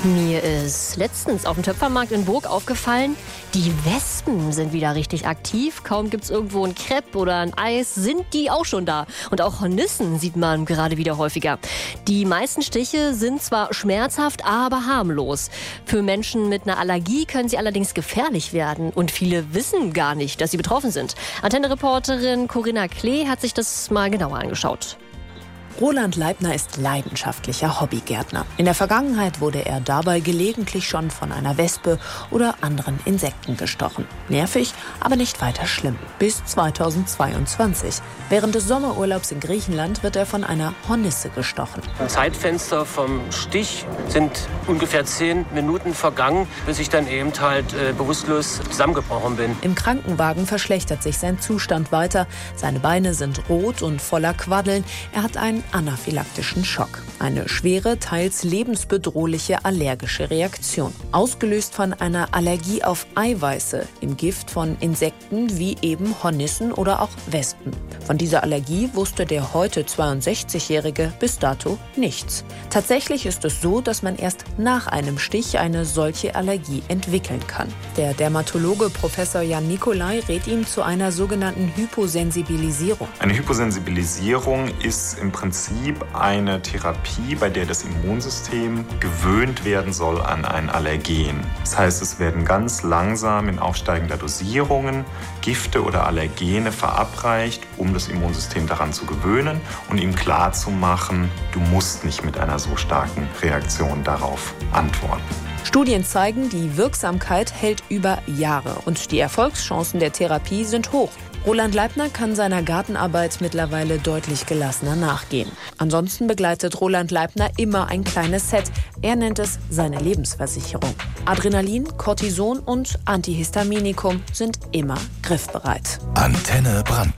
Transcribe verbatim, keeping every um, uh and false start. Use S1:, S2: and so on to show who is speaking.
S1: Mir ist letztens auf dem Töpfermarkt in Burg aufgefallen, die Wespen sind wieder richtig aktiv. Kaum gibt's irgendwo ein Crepe oder ein Eis, sind die auch schon da. Und auch Hornissen sieht man gerade wieder häufiger. Die meisten Stiche sind zwar schmerzhaft, aber harmlos. Für Menschen mit einer Allergie können sie allerdings gefährlich werden. Und viele wissen gar nicht, dass sie betroffen sind. Antenne-Reporterin Corinna Klee hat sich das mal genauer angeschaut.
S2: Roland Leibner ist leidenschaftlicher Hobbygärtner. In der Vergangenheit wurde er dabei gelegentlich schon von einer Wespe oder anderen Insekten gestochen. Nervig, aber nicht weiter schlimm. Bis zweitausendzweiundzwanzig. Während des Sommerurlaubs in Griechenland wird er von einer Hornisse gestochen.
S3: Im Zeitfenster vom Stich sind ungefähr zehn Minuten vergangen, bis ich dann eben halt äh, bewusstlos zusammengebrochen bin.
S2: Im Krankenwagen verschlechtert sich sein Zustand weiter. Seine Beine sind rot und voller Quaddeln. Er hat einen anaphylaktischen Schock. Eine schwere, teils lebensbedrohliche allergische Reaktion. Ausgelöst von einer Allergie auf Eiweiße, im Gift von Insekten wie eben Hornissen oder auch Wespen. Von dieser Allergie wusste der heute zweiundsechzigjährige bis dato nichts. Tatsächlich ist es so, dass man erst nach einem Stich eine solche Allergie entwickeln kann. Der Dermatologe Professor Jan Nicolai rät ihm zu einer sogenannten Hyposensibilisierung.
S4: Eine Hyposensibilisierung ist im Prinzip eine Therapie, bei der das Immunsystem gewöhnt werden soll an ein Allergen. Das heißt, es werden ganz langsam in aufsteigender Dosierungen Gifte oder Allergene verabreicht, um das Immunsystem daran zu gewöhnen und ihm klarzumachen, du musst nicht mit einer so starken Reaktion darauf antworten.
S2: Studien zeigen, die Wirksamkeit hält über Jahre und die Erfolgschancen der Therapie sind hoch. Roland Leibner kann seiner Gartenarbeit mittlerweile deutlich gelassener nachgehen. Ansonsten begleitet Roland Leibner immer ein kleines Set. Er nennt es seine Lebensversicherung. Adrenalin, Cortison und Antihistaminikum sind immer griffbereit.
S5: Antenne Brandenburg.